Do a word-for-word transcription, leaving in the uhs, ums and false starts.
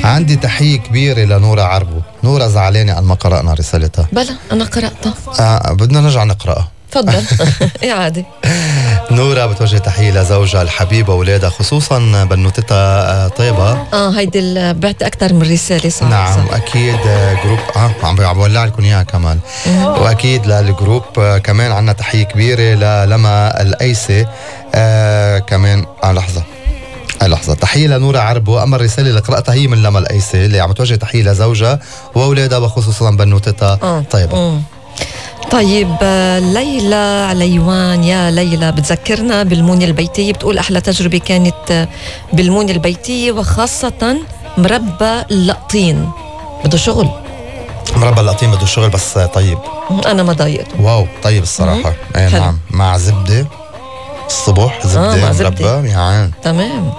عندي تحية كبيرة لنورة عربو. نورة زعلانة أن ما قرأنا رسالتها. بلا أنا قرأتها. آه بدنا نرجع نقرأها. تفضل. إعادة. نورة بتوجه تحية لزوجها الحبيب وأولادها، خصوصا بنوتتها طيبة. اه هيدي بعت أكتر من رسالة. صح. نعم صح. أكيد جروب اه عم عم بولع لكم إياها كمان. وأكيد للجروب كمان عنا تحية كبيرة للما الأيسي. آه كمان آه لحظة آه لحظة تحية لنورة عربو. أما الرسالة اللي قرأتها هي من لما الأيسي اللي عم توجه تحية لزوجها وأولادها وخصوصا بنوتتها آه. طيبة. مم. طيب ليلى عليوان، يا ليلى بتذكرنا بالمونة البيتية، بتقول أحلى تجربة كانت بالمونة البيتية وخاصة مربى اللقطين. بده شغل مربى اللقطين، بده شغل بس طيب. أنا ما ضايقته. واو طيب الصراحة. ايه نعم مع زبدة الصبح، زبدة آه مربى يعني تمام.